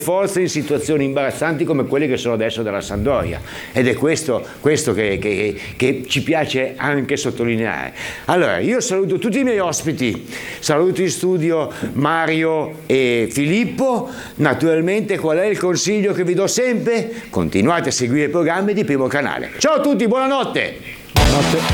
forza in situazioni imbarazzanti come quelle che sono adesso della Sampdoria, ed è questo che ci piace anche sottolineare. Allora, io saluto tutti i miei ospiti, saluto in studio Mario e Filippo. Naturalmente, qual è il consiglio che vi do sempre? Continuate a seguire i programmi di Primo Canale. Ciao a tutti, buonanotte!